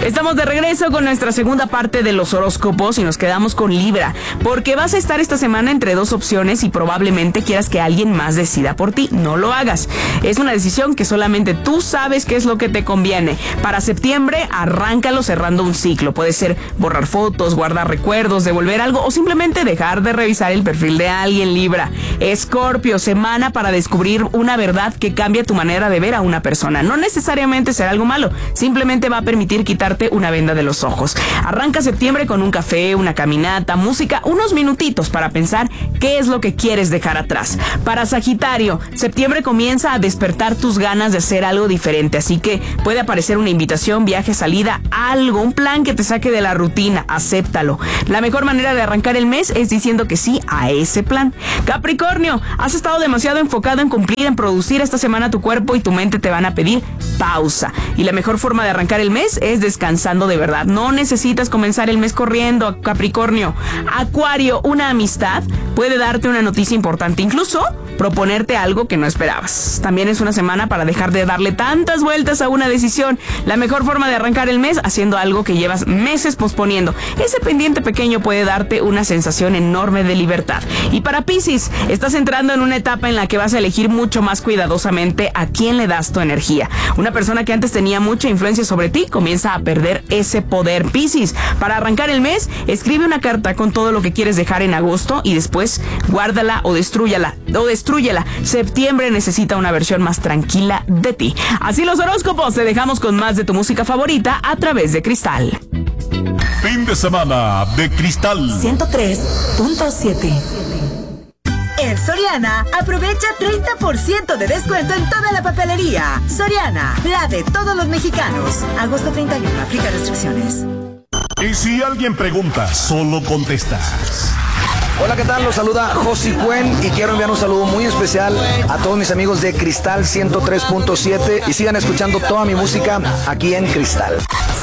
Estamos de regreso con nuestra segunda parte de los horóscopos y nos quedamos con Libra, porque vas a estar esta semana entre dos opciones y probablemente quieras que alguien más decida por ti. No lo hagas. Es una decisión que solamente tú sabes qué es lo que te conviene. Para septiembre, arráncalo cerrando un ciclo. Puede ser borrar fotos, guardar recuerdos, devolver algo o simplemente dejar de revisar el perfil de alguien, Libra. Escorpio, semana para descubrir una verdad que cambia tu manera de ver a una persona. No necesariamente será algo malo, simplemente va a permitir quitarte una venda de los ojos. Arranca septiembre con un café, una caminata, música, unos minutitos para pensar qué es lo que quieres dejar atrás. Para Sagitario, septiembre comienza a despertar tus ganas de hacer algo diferente, así que puede aparecer una invitación, viaje, salida, algo, un plan que te saque de la rutina, acéptalo. La mejor manera de arrancar el mes es diciendo que sí a ese plan. Capricornio, has estado demasiado enfocado en cumplir, en producir. Esta semana tu cuerpo y tu mente te van a pedir pausa. Y la mejor forma de arrancar el mes es descansando de verdad. No necesitas comenzar el mes corriendo, Capricornio. Acuario, una amistad puede darte una noticia importante, incluso proponerte algo que no esperabas. También es una semana para dejar de darle tantas vueltas a una decisión. La mejor forma de arrancar el mes haciendo algo que llevas meses posponiendo. Ese pendiente pequeño puede darte una sensación enorme de libertad. Y para Piscis, estás entrando en una etapa en la que vas a elegir mucho más cuidadosamente a quién le das tu energía. Una persona que antes tenía mucha influencia sobre ti comienza a perder ese poder. Piscis, para arrancar el mes, escribe una carta con todo lo que quieres dejar en agosto y después guárdala o destrúyala. Septiembre necesita una versión más tranquila de ti. Así los horóscopos, te dejamos con más de tu música favorita a través de Cristal. Fin de semana de Cristal 103.7. En Soriana, aprovecha 30% de descuento en toda la papelería. Soriana, la de todos los mexicanos. Agosto 31, aplica restricciones. Y si alguien pregunta, solo contestas. Hola, ¿qué tal? Los saluda Josi Cuen y quiero enviar un saludo muy especial a todos mis amigos de Cristal 103.7 y sigan escuchando toda mi música aquí en Cristal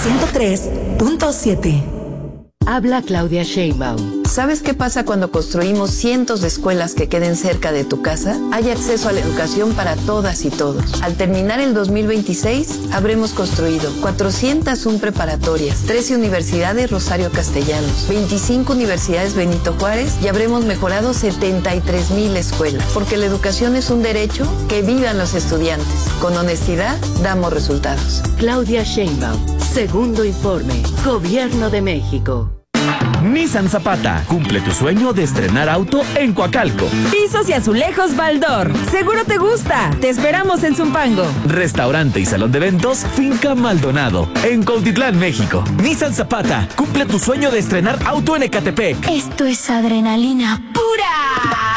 103.7. Habla Claudia Sheinbaum. ¿Sabes qué pasa cuando construimos cientos de escuelas que queden cerca de tu casa? Hay acceso a la educación para todas y todos. Al terminar el 2026, habremos construido 401 preparatorias, 13 universidades Rosario Castellanos, 25 universidades Benito Juárez y habremos mejorado 73,000 escuelas. Porque la educación es un derecho, que vivan los estudiantes. Con honestidad, damos resultados. Claudia Sheinbaum. Segundo informe. Gobierno de México. Nissan Zapata, cumple tu sueño de estrenar auto en Coacalco. Pisos y azulejos Baldor. Seguro te gusta. Te esperamos en Zumpango. Restaurante y salón de eventos Finca Maldonado, en Cuautitlán, México. Nissan Zapata, cumple tu sueño de estrenar auto en Ecatepec. Esto es adrenalina pura.